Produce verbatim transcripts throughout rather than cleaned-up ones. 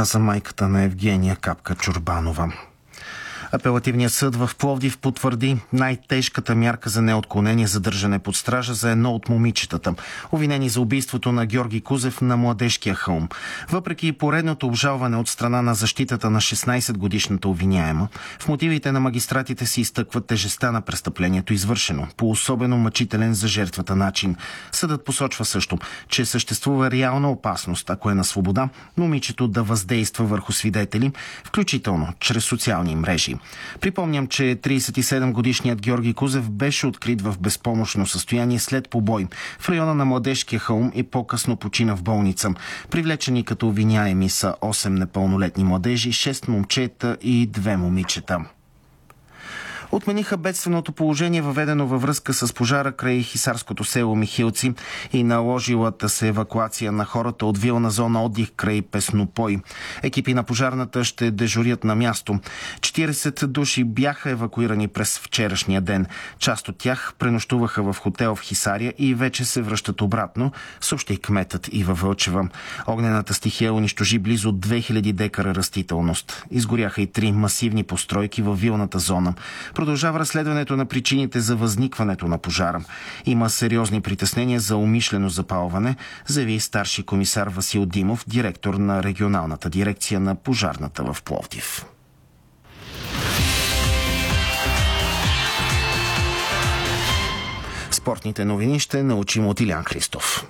каза майката на Евгения Капка Чорбанова. Апелативният съд в Пловдив потвърди най-тежката мярка за неотклонение задържане под стража за едно от момичетата, обвинени за убийството на Георги Кузев на Младежкия хълм. Въпреки поредното обжалване от страна на защитата на шестнайсетгодишната обвиняема, в мотивите на магистратите се изтъква тежестта на престъплението, извършено по особено мъчителен за жертвата начин. Съдът посочва също, че съществува реална опасност, ако е на свобода, момичето да въздейства върху свидетели, включително чрез социални мрежи. Припомням, че трийсет и седемгодишният Георги Кузев беше открит в безпомощно състояние след побой в района на Младежкия хълм и по-късно почина в болница. Привлечени като обвиняеми са осем непълнолетни младежи, шест момчета и две момичета. Отмениха бедственото положение, въведено във връзка с пожара край хисарското село Михилци и наложилата се евакуация на хората от вилна зона отдих край Песнопой. Екипи на пожарната ще дежурят на място. четирийсет души бяха евакуирани през вчерашния ден. Част от тях пренощуваха в хотел в Хисаря и вече се връщат обратно, съобщи кметът Ива Вълчева. Огнената стихия унищожи близо две хиляди декара растителност. Изгоряха и три масивни постройки във вилната зона. Продължава разследването на причините за възникването на пожара. Има сериозни притеснения за умишлено запалване, заяви старши комисар Васил Димов, директор на регионалната дирекция на пожарната в Пловдив. Спортните новини ще научим от Илян Христов.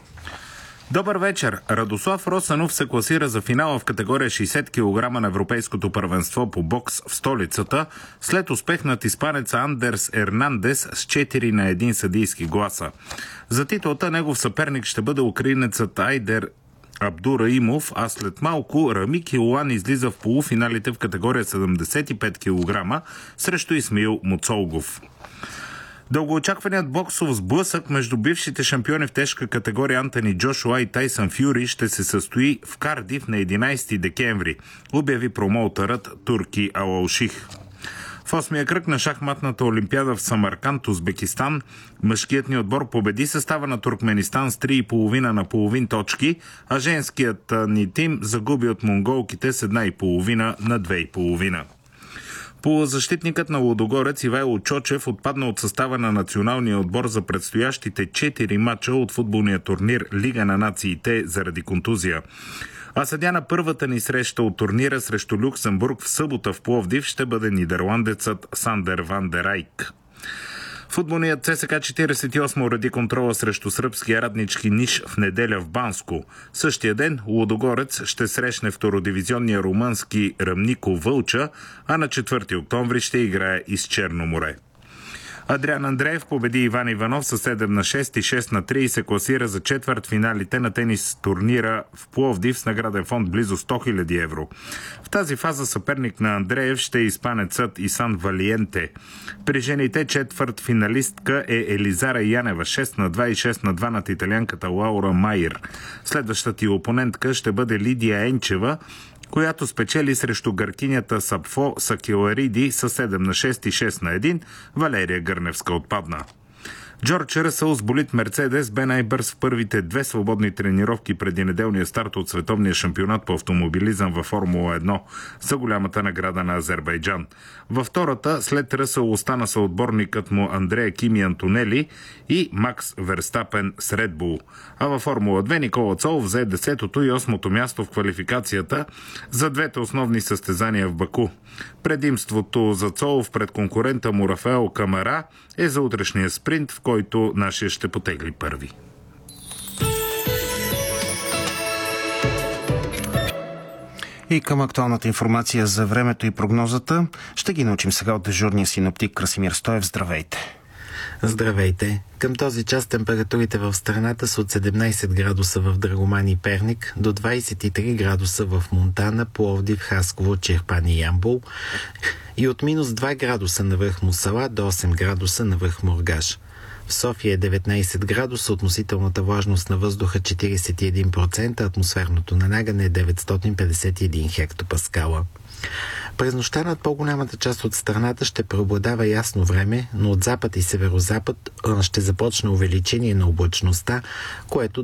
Добър вечер! Радослав Росанов се класира за финала в категория шейсет килограма на Европейското първенство по бокс в столицата, след успех над испанеца Андерс Ернандес с четири на един съдийски гласа. За титлата негов съперник ще бъде украинецът Айдер Абдураимов, а след малко Рами Килуан излиза в полуфиналите в категория седемдесет и пет килограма срещу Исмаил Муцолгов. Дългоочакваният боксов сблъсък между бившите шампиони в тежка категория Антони Джошуа и Тайсън Фюри ще се състои в Кардиф на единайсети декември, обяви промоутърът Турки Алалших. В осмия кръг на шахматната олимпиада в Самарканд, Узбекистан, мъжкият ни отбор победи състава на Туркменистан с три и половина на половин точки, а женският ни тим загуби от монголките с една и половина на две и половина. Полузащитникът на Лудогорец Ивайло Чочев отпадна от състава на националния отбор за предстоящите четири мача от футболния турнир Лига на нациите заради контузия. А съдия на първата ни среща от турнира срещу Люксембург в събота в Пловдив ще бъде нидерландецът Сандер Ван дер Айк. Футболният ЦСКА четирийсет и осем уреди контрола срещу сръбския Раднички Ниш в неделя в Банско. Същия ден Лудогорец ще срещне втородивизионния румънски Ръмнико Вълча, а на четвърти октомври ще играе из Черно море. Адриан Андреев победи Иван Иванов със седем на шест и шест на три и се класира за четвърт финалите на тенис турнира в Пловдив с награден фонд близо сто хиляди евро. В тази фаза съперник на Андреев ще е испанецът Исан Валиенте. При жените четвърт финалистка е Елизара Янева шест на два и шест на два над италианката Лаура Майер. Следващата й опонентка ще бъде Лидия Енчева, която спечели срещу гъркинята Сапфо Сакилариди с седем на шест и шест на един, Валерия Гърневска отпадна. Джордж Ръсъл с болид Мерцедес бе най-бърз в първите две свободни тренировки преди неделния старт от световния шампионат по автомобилизъм във Формула едно за голямата награда на Азербайджан. Във втората след Ръсъл остана съотборникът му Андрея Кими Антонели и Макс Верстапен с Ред Бул. А във Формула две Никола Цолов взе десетото и осмото място в квалификацията за двете основни състезания в Баку. Предимството за Цолов пред конкурента му Рафаел Камара е за утрешния спринт, в който нашия ще потегли първи. И към актуалната информация за времето и прогнозата ще ги научим сега от дежурния синоптик Красимир Стоев. Здравейте! Здравейте! Към този час температурите в страната са от седемнайсет градуса в Драгоман и Перник до двайсет и три градуса в Монтана, Пловдив, Хасково, Чирпан и Ямбол и от минус два градуса на връх Мусала до осем градуса на връх Мургаш. В София е деветнайсет градуса, относителната влажност на въздуха четирийсет и един процента, атмосферното налягане е деветстотин петдесет и един хектопаскала. През нощта над по-голямата част от страната ще преобладава ясно време, но от запад и северозапад ще започне увеличение на облачността, което